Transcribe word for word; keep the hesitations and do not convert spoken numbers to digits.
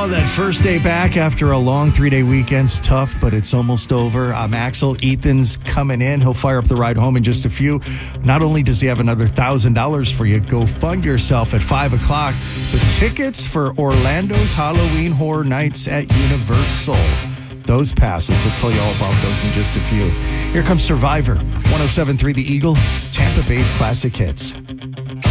Oh, that first day back after a long three-day weekend's tough, but it's almost over. I'm Axel. Ethan's coming in. He'll fire up the ride home in just a few. Not only does he have another one thousand dollars for you, go fund yourself at five o'clock with tickets for Orlando's Halloween Horror Nights at Universal. Those passes, he'll tell you all about those in just a few. Here comes Survivor, one oh seven point three The Eagle, Tampa Bay's classic hits.